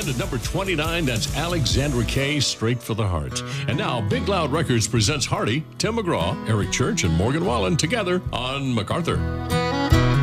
And at number 29, that's Alexandra Kay, Straight for the Heart. And now, Big Loud Records presents Hardy, Tim McGraw, Eric Church, and Morgan Wallen together on MacArthur.